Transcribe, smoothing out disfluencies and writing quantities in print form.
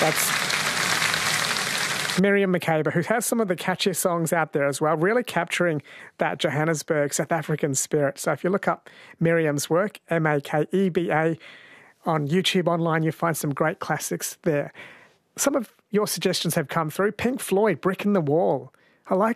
That's Miriam Makeba, who has some of the catchiest songs out there as well, really capturing that Johannesburg, South African spirit. So if you look up Miriam's work, Makeba, on YouTube online, you find some great classics there. Some of your suggestions have come through. Pink Floyd, Brick in the Wall. I like